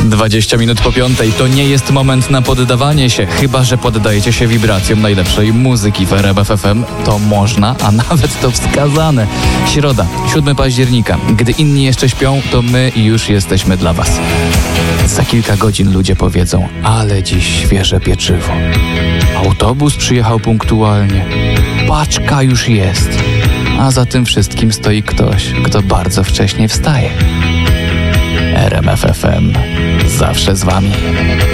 20 minut po 5. To nie jest moment na poddawanie się, chyba że poddajecie się wibracjom najlepszej muzyki w RMF FM. To można, a nawet to wskazane. Środa, 7 października. Gdy inni jeszcze śpią, to my już jesteśmy dla was. Za kilka godzin ludzie powiedzą, ale dziś świeże pieczywo. Autobus przyjechał punktualnie. Paczka już jest. A za tym wszystkim stoi ktoś, kto bardzo wcześnie wstaje. RMF FM zawsze z wami.